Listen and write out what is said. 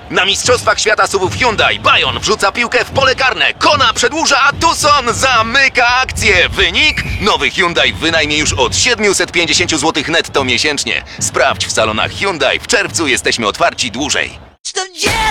Na Mistrzostwach Świata SUV-ów Hyundai Bayon wrzuca piłkę w pole karne, Kona przedłuża, a Tucson zamyka akcję. Wynik? Nowy Hyundai w wynajmie już od 750 zł netto miesięcznie. Sprawdź w salonach Hyundai, w czerwcu jesteśmy otwarci dłużej.